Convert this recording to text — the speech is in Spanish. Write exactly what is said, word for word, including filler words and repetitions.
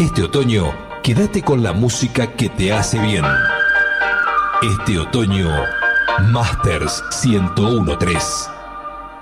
Este otoño, quédate con la música que te hace bien. Este otoño, Masters ciento uno punto tres.